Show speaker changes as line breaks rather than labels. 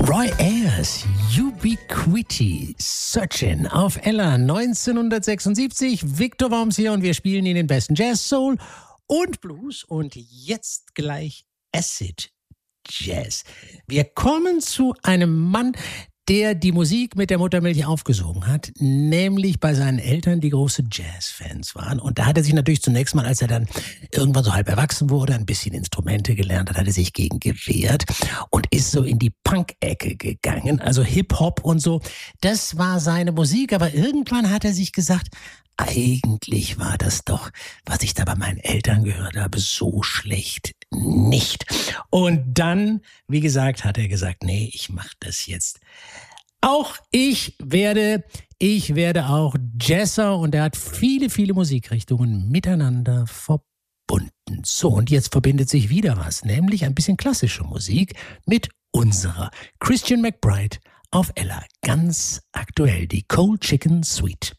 Roy Ayers, Ubiquity, Searchin' auf Ella 1976. Victor Worms hier und wir spielen Ihnen den besten Jazz, Soul und Blues und jetzt gleich Acid Jazz. Wir kommen zu einem Mann, der die Musik mit der Muttermilch aufgesogen hat, nämlich bei seinen Eltern, die große Jazzfans waren. Und da hat er sich natürlich zunächst mal, als er dann irgendwann so halb erwachsen wurde, ein bisschen Instrumente gelernt hat er sich gegen gewehrt und ist so in die Punk-Ecke gegangen, also Hip-Hop und so. Das war seine Musik, aber irgendwann hat er sich gesagt, eigentlich war das doch, was ich da bei meinen Eltern gehört habe, so schlecht nicht. Und dann, wie gesagt, hat er gesagt, nee, ich mache das jetzt. Auch ich werde auch Jazzer und er hat viele, viele Musikrichtungen miteinander verbunden. So, und jetzt verbindet sich wieder was, nämlich ein bisschen klassische Musik mit unserer Christian McBride auf Ella. Ganz aktuell, die Cold Chicken Suite.